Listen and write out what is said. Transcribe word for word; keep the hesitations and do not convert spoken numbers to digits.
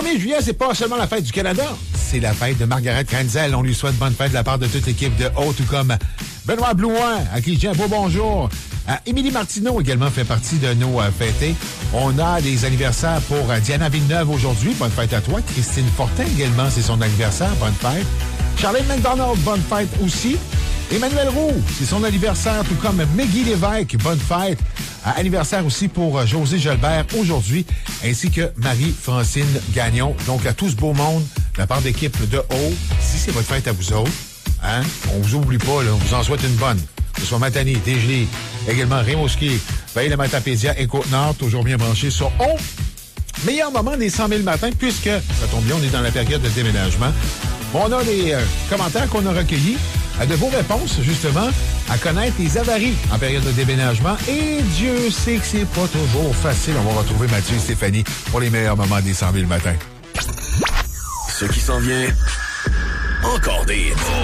premier juillet, c'est pas seulement la fête du Canada, c'est la fête de Margaret Krenzel. On lui souhaite bonne fête de la part de toute l'équipe de Haut, tout comme Benoît Blouin, à qui je dis un beau bonjour. Euh, Émilie Martineau également fait partie de nos euh, fêtés. On a des anniversaires pour euh, Diana Villeneuve aujourd'hui. Bonne fête à toi. Christine Fortin également, c'est son anniversaire. Bonne fête. Charlene McDonald, bonne fête aussi. Emmanuel Roux, c'est son anniversaire, tout comme Maggie Lévesque, bonne fête. Euh, anniversaire aussi pour euh, José Gelbert aujourd'hui, ainsi que Marie-Francine Gagnon. Donc, à tout ce beau monde, de la part d'équipe de Haut, si c'est votre fête à vous autres, hein, on vous oublie pas, là, on vous en souhaite une bonne. Que ce soit Matane, Desgelées, également Rimouski, Veille le Matapédia et Côte-Nord, toujours bien branchés sur Haut. Meilleur moment des cent mille matins, puisque, ça tombe bien, on est dans la période de déménagement. On a des euh, commentaires qu'on a recueillis, euh, de vos réponses, justement, à connaître les avaries en période de déménagement. Et Dieu sait que c'est pas toujours facile. On va retrouver Mathieu et Stéphanie pour les meilleurs moments des cent mille matins. Ce qui s'en vient, encore des...